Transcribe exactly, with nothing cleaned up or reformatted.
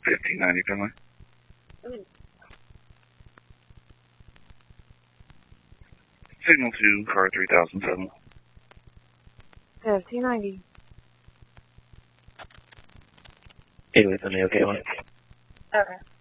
fifteen ninety, Finley. Mm. Signal to car three thousand seven. fifteen ninety. Hey, wait, Finley, okay, one. Okay.